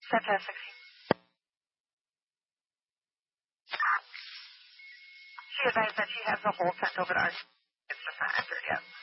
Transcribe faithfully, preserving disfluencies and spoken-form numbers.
Fantastic. She advised that she has the whole sent over to us. It's just not entered yet.